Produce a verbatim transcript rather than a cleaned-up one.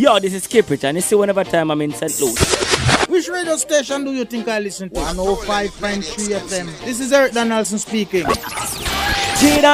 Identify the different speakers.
Speaker 1: Yo, this is Skip Rich, and you see whenever time I'm in Saint Louis.
Speaker 2: Which radio station do you think I listen to? one oh five point three F M. This is Eric Donaldson speaking.
Speaker 1: Gina